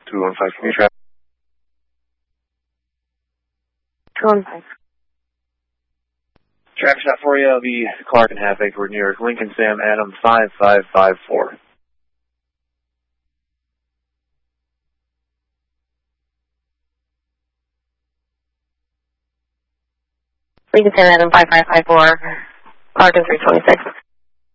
215, can you traffic? 215. Traffic shot for you, I'll be Clark and Half Acre, New York, Lincoln, Sam, Adam, 5554. Lincoln, Sam, Adam, 5554, Clark and 326.